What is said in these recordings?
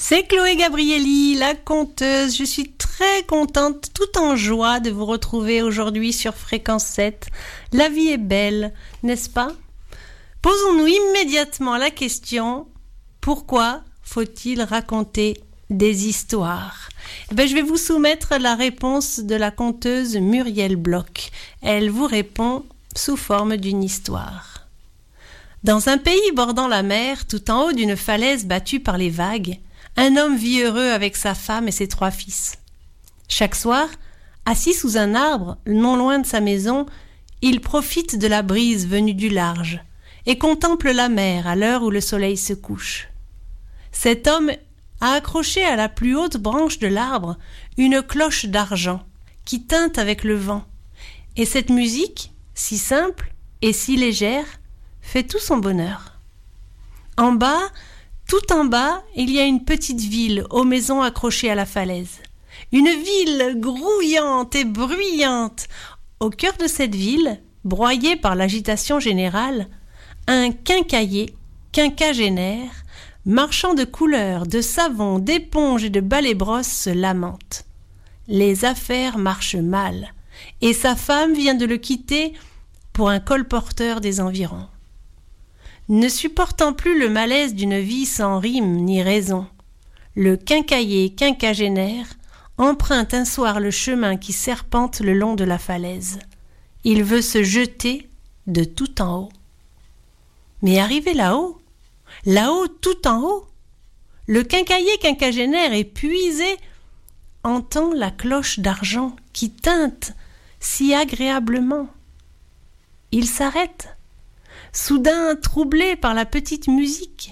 C'est Chloé Gabrielli, la conteuse. Je suis très contente, tout en joie de vous retrouver aujourd'hui sur Fréquence 7. La vie est belle, n'est-ce pas? Posons-nous immédiatement la question, pourquoi faut-il raconter des histoires? Je vais vous soumettre la réponse de la conteuse Muriel Bloch. Elle vous répond sous forme d'une histoire. Dans un pays bordant la mer, tout en haut d'une falaise battue par les vagues, un homme vit heureux avec sa femme et ses 3 fils. Chaque soir, assis sous un arbre, non loin de sa maison, il profite de la brise venue du large et contemple la mer à l'heure où le soleil se couche. Cet homme a accroché à la plus haute branche de l'arbre une cloche d'argent qui tinte avec le vent, et cette musique, si simple et si légère, fait tout son bonheur. En bas, tout en bas, il y a une petite ville aux maisons accrochées à la falaise. Une ville grouillante et bruyante. Au cœur de cette ville, broyée par l'agitation générale, un quinquagénaire, marchand de couleurs, de savons, d'éponges et de balais-brosses se lamente. Les affaires marchent mal, et sa femme vient de le quitter pour un colporteur des environs. Ne supportant plus le malaise d'une vie sans rime ni raison, le quinquagénaire emprunte un soir le chemin qui serpente le long de la falaise. Il veut se jeter de tout en haut. Mais arrivé là-haut, tout en haut, le quinquagénaire épuisé entend la cloche d'argent qui tinte si agréablement. Il s'arrête, soudain troublé par la petite musique.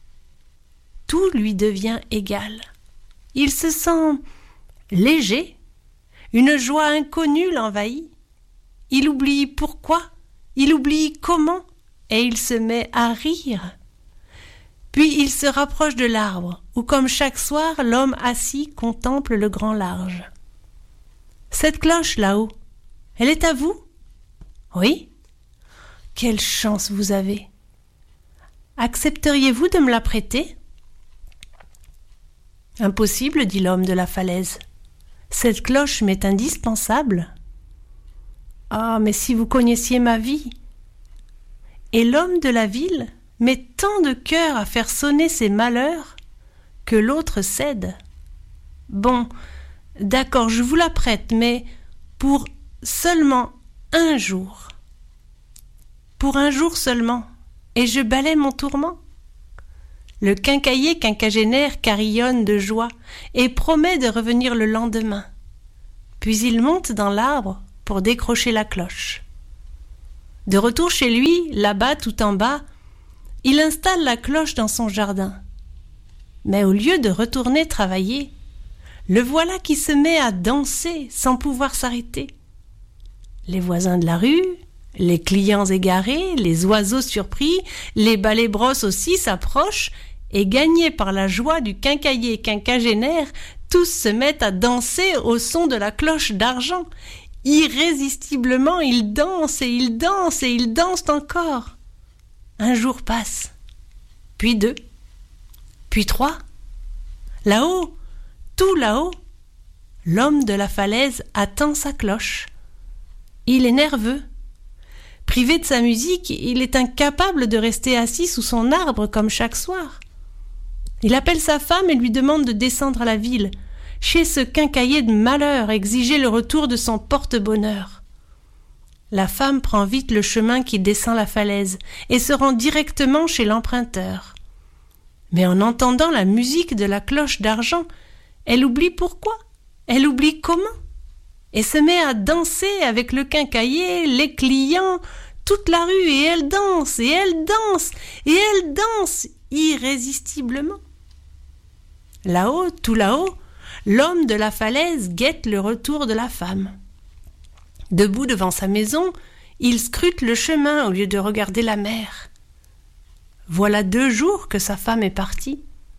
Tout lui devient égal. Il se sent léger, une joie inconnue l'envahit. Il oublie pourquoi, il oublie comment, et il se met à rire. Puis il se rapproche de l'arbre, où comme chaque soir, l'homme assis contemple le grand large. « Cette cloche là-haut, elle est à vous ?»« Oui. » « Quelle chance vous avez. Accepteriez-vous de me la prêter ?»« Impossible, dit l'homme de la falaise. Cette cloche m'est indispensable. »« Ah, mais si vous connaissiez ma vie !» Et l'homme de la ville met tant de cœur à faire sonner ses malheurs que l'autre cède. « Bon, d'accord, je vous la prête, mais pour seulement un jour. » Pour un jour seulement, et je balaie mon tourment. Le quinquagénaire carillonne de joie et promet de revenir le lendemain. Puis il monte dans l'arbre pour décrocher la cloche. De retour chez lui, là-bas, tout en bas, il installe la cloche dans son jardin. Mais au lieu de retourner travailler, le voilà qui se met à danser sans pouvoir s'arrêter. Les voisins de la rue, les clients égarés, les oiseaux surpris, les balais-brosses aussi s'approchent et, gagnés par la joie du quinquagénaire, tous se mettent à danser au son de la cloche d'argent. Irrésistiblement, ils dansent et ils dansent et ils dansent encore. Un jour passe, puis 2, puis 3. Là-haut, tout là-haut, l'homme de la falaise attend sa cloche. Il est nerveux. Privé de sa musique, il est incapable de rester assis sous son arbre comme chaque soir. Il appelle sa femme et lui demande de descendre à la ville, chez ce quincailler de malheur, exiger le retour de son porte-bonheur. La femme prend vite le chemin qui descend la falaise et se rend directement chez l'emprunteur. Mais en entendant la musique de la cloche d'argent, elle oublie pourquoi, elle oublie comment, et se met à danser avec le quincailler, les clients, toute la rue, et elle danse, et elle danse, et elle danse irrésistiblement. Là-haut, tout là-haut, l'homme de la falaise guette le retour de la femme. Debout devant sa maison, il scrute le chemin au lieu de regarder la mer. Voilà 2 jours que sa femme est partie.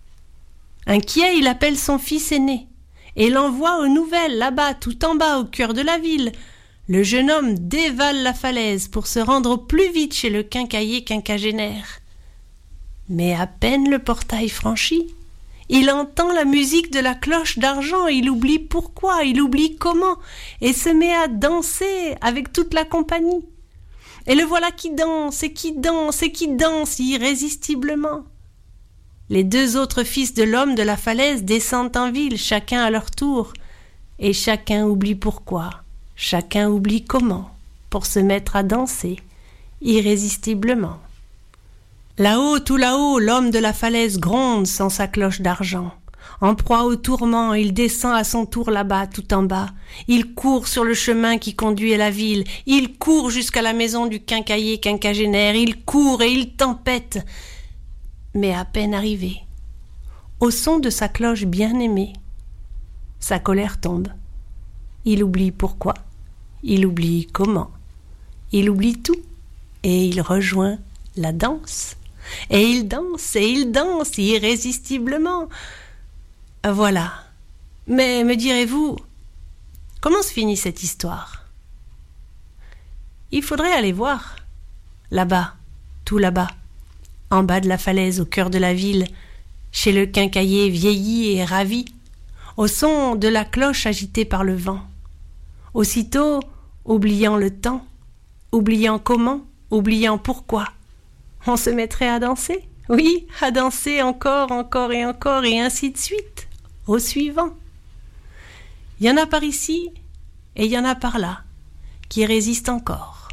Inquiet, il appelle son fils aîné et l'envoie aux nouvelles, là-bas, tout en bas, au cœur de la ville. Le jeune homme dévale la falaise pour se rendre au plus vite chez le quinquagénaire. Mais à peine le portail franchi, Il entend la musique de la cloche d'argent, il oublie pourquoi, il oublie comment, et se met à danser avec toute la compagnie. Et le voilà qui danse, et qui danse, et qui danse irrésistiblement. Les deux autres fils de l'homme de la falaise descendent en ville, chacun à leur tour, et chacun oublie pourquoi, chacun oublie comment, pour se mettre à danser irrésistiblement. Là-haut, tout là-haut, l'homme de la falaise gronde sans sa cloche d'argent. En proie au tourment, il descend à son tour là-bas, tout en bas. Il court sur le chemin qui conduit à la ville. Il court jusqu'à la maison du quincailler quinquagénaire. Il court et il tempête. Mais à peine arrivé, au son de sa cloche bien-aimée, sa colère tombe. Il oublie pourquoi, il oublie comment, il oublie tout, et il rejoint la danse. Et il danse irrésistiblement. Voilà. Mais me direz-vous, comment se finit cette histoire? Il faudrait aller voir. Là-bas, tout là-bas, en bas de la falaise, au cœur de la ville, chez le quincailler vieilli et ravi, au son de la cloche agitée par le vent. Aussitôt, oubliant le temps, oubliant comment, oubliant pourquoi, on se mettrait à danser. Oui, à danser encore et ainsi de suite, au suivant. Il y en a par ici et il y en a par là qui résistent encore.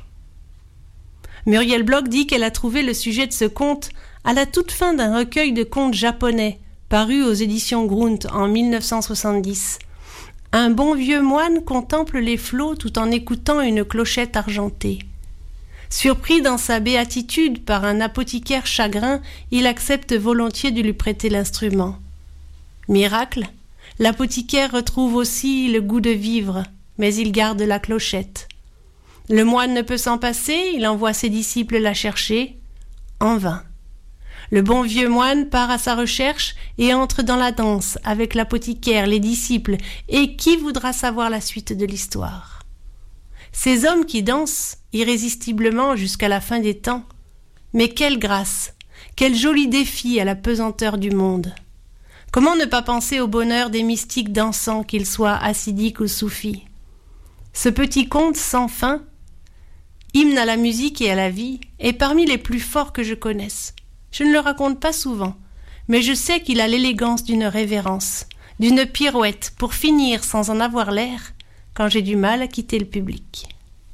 Muriel Bloch dit qu'elle a trouvé le sujet de ce conte à la toute fin d'un recueil de contes japonais paru aux éditions Grunt en 1970. Un bon vieux moine contemple les flots tout en écoutant une clochette argentée. Surpris dans sa béatitude par un apothicaire chagrin, il accepte volontiers de lui prêter l'instrument. Miracle, l'apothicaire retrouve aussi le goût de vivre, mais il garde la clochette. Le moine ne peut s'en passer, il envoie ses disciples la chercher, en vain. Le bon vieux moine part à sa recherche et entre dans la danse avec l'apothicaire, les disciples, et qui voudra savoir la suite de l'histoire? Ces hommes qui dansent irrésistiblement jusqu'à la fin des temps, mais quelle grâce, quel joli défi à la pesanteur du monde! Comment ne pas penser au bonheur des mystiques dansants, qu'ils soient hassidiques ou soufis? Ce petit conte sans fin, hymne à la musique et à la vie, est parmi les plus forts que je connaisse. Je ne le raconte pas souvent, mais je sais qu'il a l'élégance d'une révérence, d'une pirouette, pour finir sans en avoir l'air, quand j'ai du mal à quitter le public.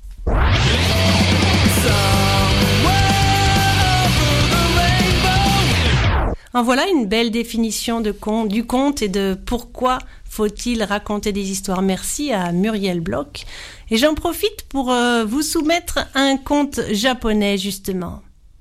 En voilà une belle définition du conte et de pourquoi faut-il raconter des histoires. Merci à Muriel Bloch. Et j'en profite pour vous soumettre un conte japonais, justement.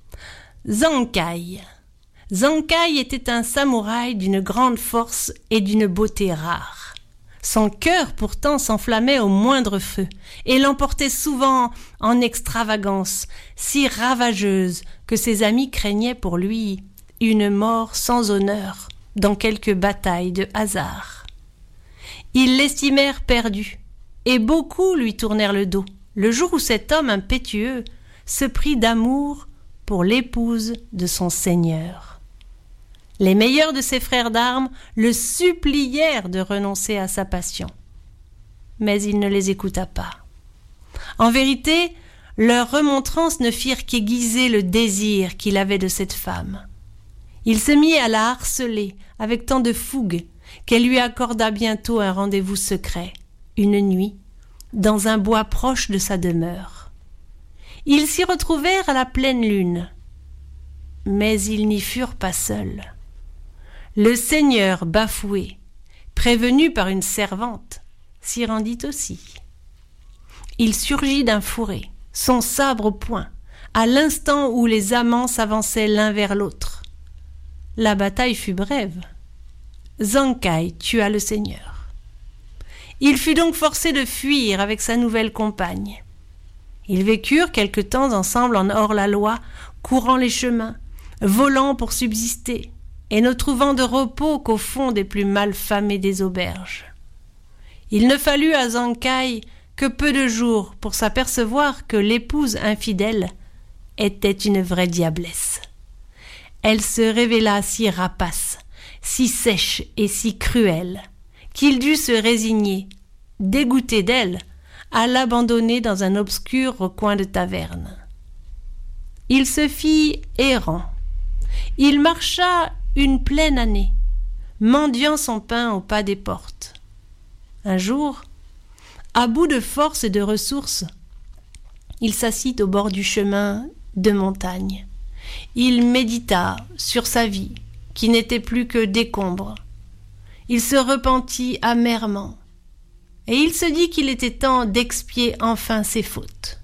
Zankai. Zankai était un samouraï d'une grande force et d'une beauté rare. Son cœur pourtant s'enflammait au moindre feu et l'emportait souvent en extravagance, si ravageuse que ses amis craignaient pour lui une mort sans honneur dans quelque bataille de hasard. Ils l'estimèrent perdu et beaucoup lui tournèrent le dos le jour où cet homme impétueux se prit d'amour pour l'épouse de son seigneur. Les meilleurs de ses frères d'armes le supplièrent de renoncer à sa passion. Mais il ne les écouta pas. En vérité, leurs remontrances ne firent qu'aiguiser le désir qu'il avait de cette femme. Il se mit à la harceler avec tant de fougue qu'elle lui accorda bientôt un rendez-vous secret, une nuit, dans un bois proche de sa demeure. Ils s'y retrouvèrent à la pleine lune. Mais ils n'y furent pas seuls. Le seigneur bafoué, prévenu par une servante, s'y rendit aussi. Il surgit d'un fourré, son sabre au poing, à l'instant où les amants s'avançaient l'un vers l'autre. La bataille fut brève. Zankai tua le seigneur. Il fut donc forcé de fuir avec sa nouvelle compagne. Ils vécurent quelque temps ensemble en hors-la-loi, courant les chemins, volant pour subsister, et ne trouvant de repos qu'au fond des plus mal famées des auberges. Il ne fallut à Zankai que peu de jours pour s'apercevoir que l'épouse infidèle était une vraie diablesse. Elle se révéla si rapace si sèche et si cruelle, qu'il dut se résigner, dégoûté d'elle, à l'abandonner dans un obscur recoin de taverne. Il se fit errant. Il marcha une pleine année, mendiant son pain au pas des portes. Un jour, à bout de force et de ressources, il s'assit au bord du chemin de montagne. Il médita sur sa vie, qui n'était plus que décombres. Il se repentit amèrement, et il se dit qu'il était temps d'expier enfin ses fautes.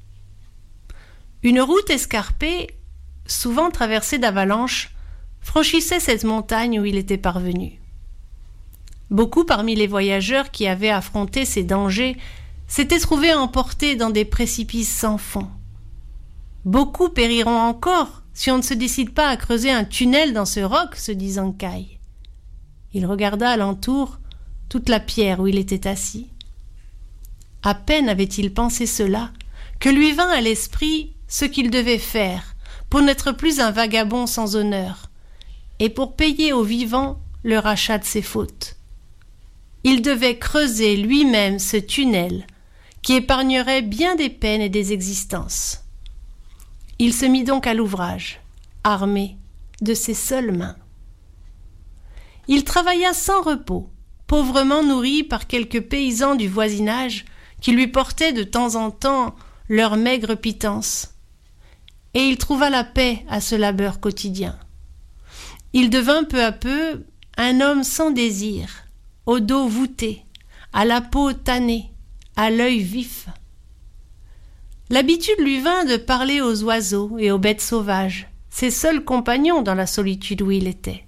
Une route escarpée, souvent traversée d'avalanches, franchissait cette montagne où il était parvenu. Beaucoup parmi les voyageurs qui avaient affronté ces dangers s'étaient trouvés emportés dans des précipices sans fond. Beaucoup périront encore si on ne se décide pas à creuser un tunnel dans ce roc, se dit Zankai. Il regarda alentour toute la pierre où il était assis. À peine avait-il pensé cela que lui vint à l'esprit ce qu'il devait faire pour n'être plus un vagabond sans honneur et pour payer aux vivants le rachat de ses fautes. Il devait creuser lui-même ce tunnel qui épargnerait bien des peines et des existences. Il se mit donc à l'ouvrage, armé de ses seules mains. Il travailla sans repos, pauvrement nourri par quelques paysans du voisinage qui lui portaient de temps en temps leur maigre pitance. Et il trouva la paix à ce labeur quotidien. Il devint peu à peu un homme sans désir, au dos voûté, à la peau tannée, à l'œil vif. L'habitude lui vint de parler aux oiseaux et aux bêtes sauvages, ses seuls compagnons dans la solitude où il était.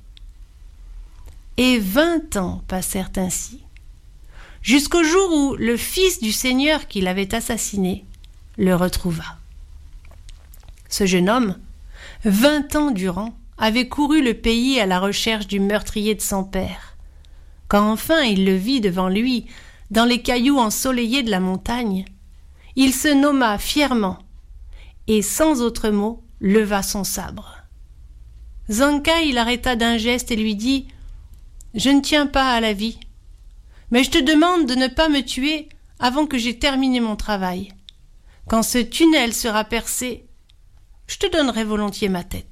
Et 20 ans passèrent ainsi, jusqu'au jour où le fils du seigneur qui l'avait assassiné le retrouva. Ce jeune homme, 20 ans durant, avait couru le pays à la recherche du meurtrier de son père. Quand enfin il le vit devant lui, dans les cailloux ensoleillés de la montagne, il se nomma fièrement et, sans autre mot, leva son sabre. Zankai l'arrêta d'un geste et lui dit « Je ne tiens pas à la vie, mais je te demande de ne pas me tuer avant que j'aie terminé mon travail. Quand ce tunnel sera percé, je te donnerai volontiers ma tête. »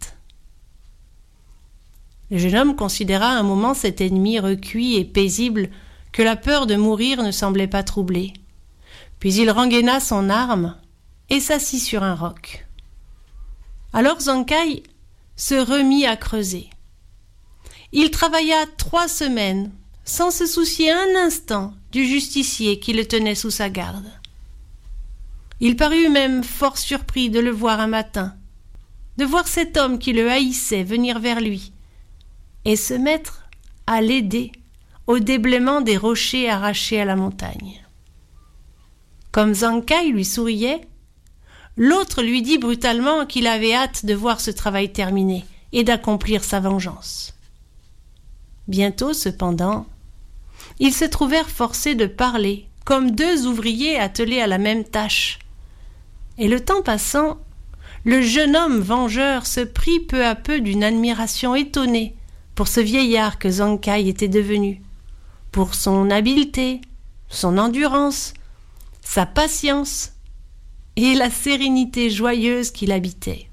Le jeune homme considéra un moment cet ennemi recuit et paisible que la peur de mourir ne semblait pas troubler. Puis il rengaina son arme et s'assit sur un roc. Alors Zankai se remit à creuser. Il travailla 3 semaines sans se soucier un instant du justicier qui le tenait sous sa garde. Il parut même fort surpris de le voir un matin, de voir cet homme qui le haïssait venir vers lui et se mettre à l'aider au déblaiement des rochers arrachés à la montagne. Comme Zankai lui souriait, l'autre lui dit brutalement qu'il avait hâte de voir ce travail terminé et d'accomplir sa vengeance. Bientôt, cependant, ils se trouvèrent forcés de parler, comme 2 ouvriers attelés à la même tâche. Et le temps passant, le jeune homme vengeur se prit peu à peu d'une admiration étonnée pour ce vieillard que Zankai était devenu, pour son habileté, son endurance, sa patience et la sérénité joyeuse qui l'habitait.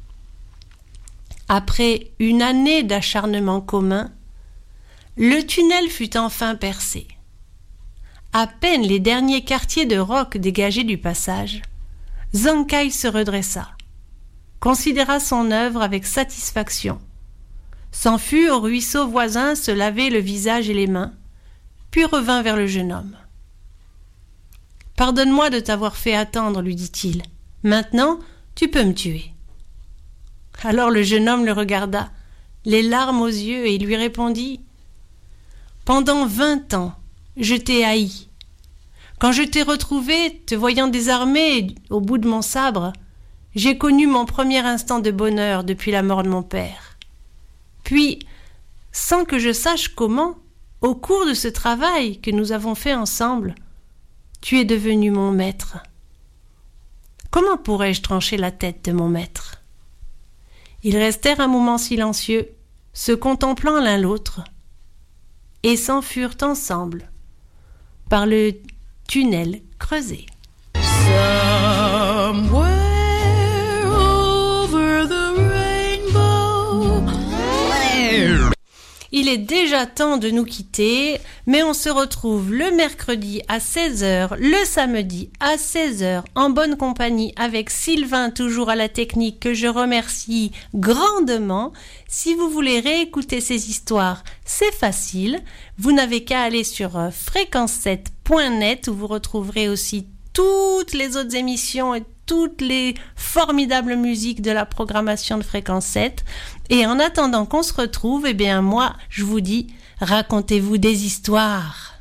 Après une année d'acharnement commun, le tunnel fut enfin percé. À peine les derniers quartiers de roc dégagés du passage, Zankai se redressa, considéra son œuvre avec satisfaction, s'enfuit au ruisseau voisin se laver le visage et les mains, puis revint vers le jeune homme. « Pardonne-moi de t'avoir fait attendre, lui dit-il. Maintenant, tu peux me tuer. » Alors le jeune homme le regarda, les larmes aux yeux, et lui répondit « Pendant 20 ans, je t'ai haï. Quand je t'ai retrouvé, te voyant désarmé au bout de mon sabre, j'ai connu mon premier instant de bonheur depuis la mort de mon père. Puis, sans que je sache comment, au cours de ce travail que nous avons fait ensemble, tu es devenu mon maître. Comment pourrais-je trancher la tête de mon maître ?» Ils restèrent un moment silencieux, se contemplant l'un l'autre, et s'enfurent ensemble par le tunnel creusé. Somewhere over the rainbow. Il est déjà temps de nous quitter, mais on se retrouve le mercredi à 16h, le samedi à 16h, en bonne compagnie avec Sylvain, toujours à la technique, que je remercie grandement. Si vous voulez réécouter ces histoires, c'est facile. Vous n'avez qu'à aller sur fréquence7.net où vous retrouverez aussi toutes les autres émissions et toutes les formidables musiques de la programmation de Fréquence 7. Et en attendant qu'on se retrouve, eh bien moi, je vous dis, racontez-vous des histoires.